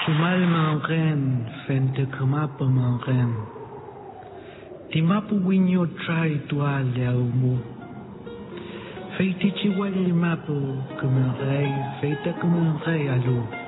Chumal manren, fente kemapa manren. Timapu winyo trai tua leaumu. Feiti chiwale mapu kemenrei, feita kemenrei alu.